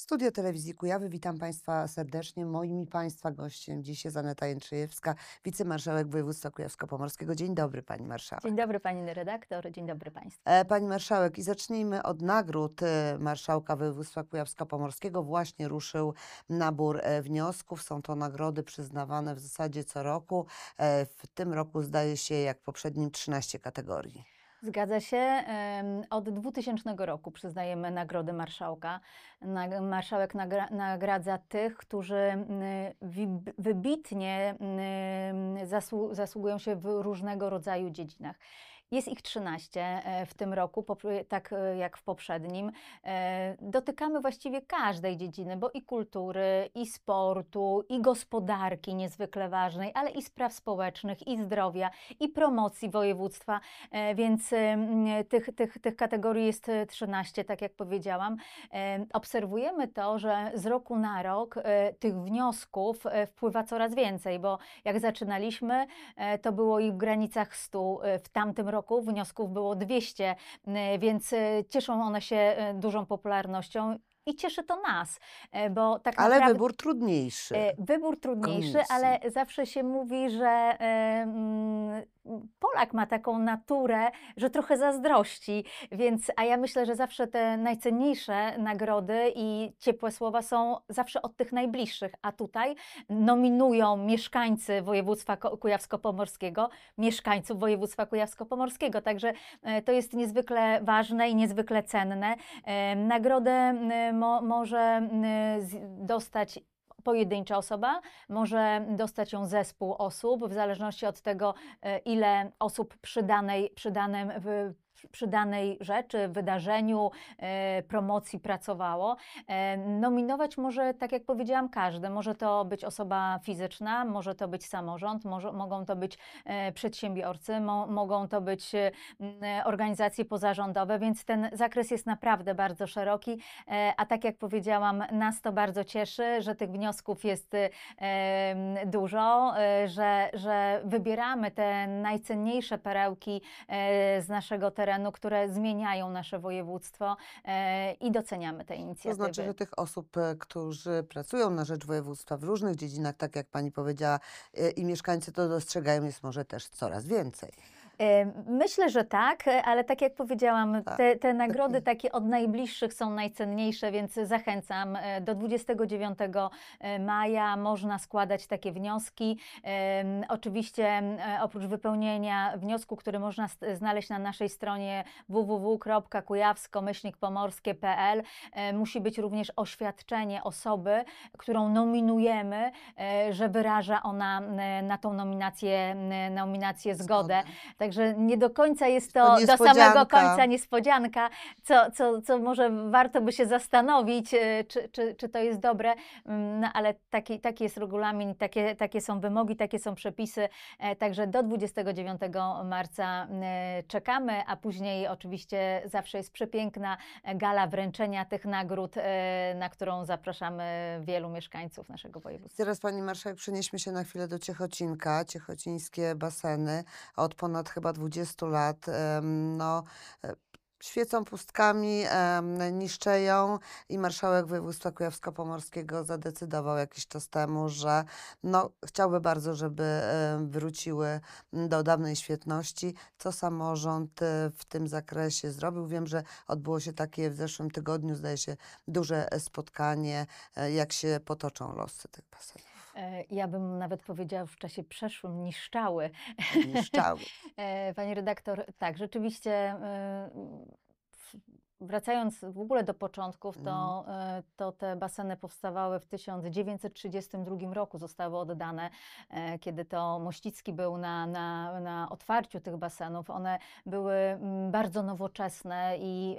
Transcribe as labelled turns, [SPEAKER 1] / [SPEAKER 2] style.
[SPEAKER 1] Studio Telewizji Kujawy, witam Państwa serdecznie. Moim i Państwa gościem dziś jest Aneta Jędrzejewska, wicemarszałek województwa kujawsko-pomorskiego. Dzień dobry, Pani
[SPEAKER 2] Dzień
[SPEAKER 1] Marszałek.
[SPEAKER 2] dobry Pani redaktor, dzień dobry Państwu.
[SPEAKER 1] Pani Marszałek, i zacznijmy od nagród. Marszałka województwa kujawsko-pomorskiego właśnie ruszył nabór wniosków. Są to nagrody przyznawane w zasadzie co roku. W tym roku zdaje się, jak w poprzednim, 13 kategorii.
[SPEAKER 2] Zgadza się. Od 2000 roku przyznajemy nagrody marszałka. Marszałek nagradza tych, którzy wybitnie zasługują się w różnego rodzaju dziedzinach. Jest ich 13 w tym roku, tak jak w poprzednim. Dotykamy właściwie każdej dziedziny, bo i kultury, i sportu, i gospodarki niezwykle ważnej, ale i spraw społecznych, i zdrowia, i promocji województwa, więc tych kategorii jest 13, tak jak powiedziałam. Obserwujemy to, że z roku na rok tych wniosków wpływa coraz więcej, bo jak zaczynaliśmy, to było ich w granicach 100. W tamtym roku wniosków było 200, więc cieszą one się dużą popularnością. I cieszy to nas, bo tak
[SPEAKER 1] Ale
[SPEAKER 2] naprawdę...
[SPEAKER 1] wybór trudniejszy.
[SPEAKER 2] Wybór trudniejszy,
[SPEAKER 1] Komisji.
[SPEAKER 2] ale zawsze się mówi, że Polak ma taką naturę, że trochę zazdrości, a ja myślę, że zawsze te najcenniejsze nagrody i ciepłe słowa są zawsze od tych najbliższych, a tutaj nominują mieszkańcy województwa kujawsko-pomorskiego, mieszkańców województwa kujawsko-pomorskiego, także to jest niezwykle ważne i niezwykle cenne. Nagrodę może dostać pojedyncza osoba, może dostać ją zespół osób, w zależności od tego, ile osób przy danej rzeczy, wydarzeniu, promocji pracowało. Nominować może, tak jak powiedziałam, każdy. Może to być osoba fizyczna, może to być samorząd, mogą to być przedsiębiorcy, mogą to być organizacje pozarządowe, więc ten zakres jest naprawdę bardzo szeroki, a tak jak powiedziałam, nas to bardzo cieszy, że tych wniosków jest dużo, że wybieramy te najcenniejsze perełki z naszego terenu, które zmieniają nasze województwo i doceniamy te
[SPEAKER 1] To
[SPEAKER 2] inicjatywy.
[SPEAKER 1] znaczy, że tych osób, którzy pracują na rzecz województwa w różnych dziedzinach, tak jak Pani powiedziała, i mieszkańcy to dostrzegają, jest może też coraz więcej.
[SPEAKER 2] Myślę, że tak, ale tak jak powiedziałam,
[SPEAKER 1] Tak,
[SPEAKER 2] te nagrody takie od najbliższych są najcenniejsze, więc zachęcam. Do 29 maja można składać takie wnioski. Oczywiście oprócz wypełnienia wniosku, który można znaleźć na naszej stronie www.kujawsko-pomorskie.pl, musi być również oświadczenie osoby, którą nominujemy, że wyraża ona na tą nominację zgodę. Także nie do końca jest to do samego końca niespodzianka, co może warto by się zastanowić, czy to jest dobre, no ale taki jest regulamin, takie są wymogi, takie są przepisy, także do 29 marca czekamy, a później oczywiście zawsze jest przepiękna gala wręczenia tych nagród, na którą zapraszamy wielu mieszkańców naszego województwa.
[SPEAKER 1] Teraz, Pani Marszałek, przenieśmy się na chwilę do Ciechocinka. Ciechocińskie baseny od ponad chyba 20 lat świecą pustkami, niszczeją i marszałek województwa kujawsko-pomorskiego zadecydował jakiś czas temu, że chciałby bardzo, żeby wróciły do dawnej świetności. Co samorząd w tym zakresie zrobił? Wiem, że odbyło się takie w zeszłym tygodniu, zdaje się, duże spotkanie. Jak się potoczą losy tych basenów?
[SPEAKER 2] Ja bym nawet powiedziała, w czasie przeszłym niszczały.
[SPEAKER 1] Niszczały.
[SPEAKER 2] Pani redaktor, tak, rzeczywiście wracając w ogóle do początków, to te baseny powstawały w 1932 roku, zostały oddane, kiedy to Mościcki był na otwarciu tych basenów. One były bardzo nowoczesne i